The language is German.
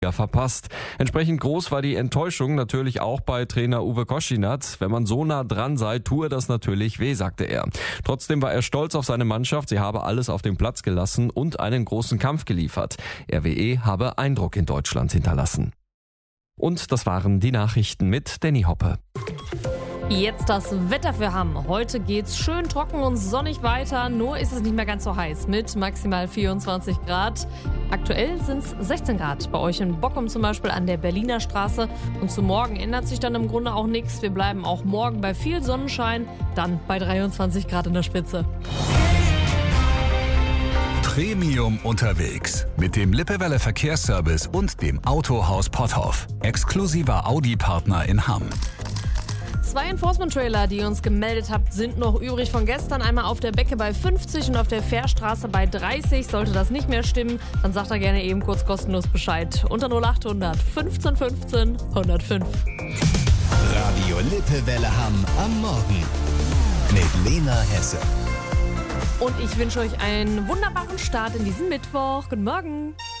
verpasst. Entsprechend groß war die Enttäuschung natürlich auch bei Trainer Uwe Koschinat. Wenn man so nah dran sei, tue das natürlich weh, sagte er. Trotzdem war er stolz auf seine Mannschaft. Sie habe alles auf den Platz gelassen und einen großen Kampf geliefert. RWE habe Eindruck in Deutschland hinterlassen. Und das waren die Nachrichten mit Danny Hoppe. Jetzt das Wetter für Hamm. Heute geht's schön trocken und sonnig weiter, nur ist es nicht mehr ganz so heiß mit maximal 24 Grad. Aktuell sind es 16 Grad bei euch in Bockum zum Beispiel an der Berliner Straße. Und zu morgen ändert sich dann im Grunde auch nichts. Wir bleiben auch morgen bei viel Sonnenschein, dann bei 23 Grad in der Spitze. Premium unterwegs mit dem Lippewelle Verkehrsservice und dem Autohaus Potthoff. Exklusiver Audi-Partner in Hamm. 2 Enforcement-Trailer, die ihr uns gemeldet habt, sind noch übrig von gestern. Einmal auf der Becke bei 50 und auf der Fährstraße bei 30. Sollte das nicht mehr stimmen, dann sagt er gerne eben kurz kostenlos Bescheid. Unter 0800 15 15 105. Radio Lippewelle Hamm am Morgen mit Lena Hesse. Und ich wünsche euch einen wunderbaren Start in diesen Mittwoch. Guten Morgen.